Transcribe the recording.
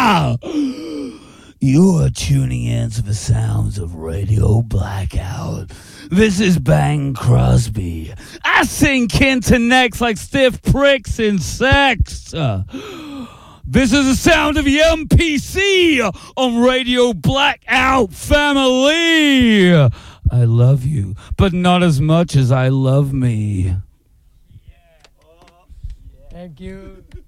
You are tuning in to the sounds of Radio Blackout. This is Bang Crosby. I sing Kenton next like stiff pricks in sex. This is the sound of the MPC on Radio Blackout Family. I love you, but not as much as I love me. Thank you.